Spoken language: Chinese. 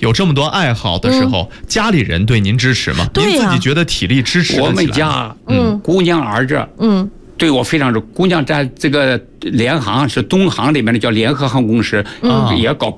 有这么多爱好的时候，家里人对您支持吗？您自己觉得体力支持得起来？ 我们家姑娘儿子对我非常姑娘在这个联航是东航里面的叫联合航空公司，也搞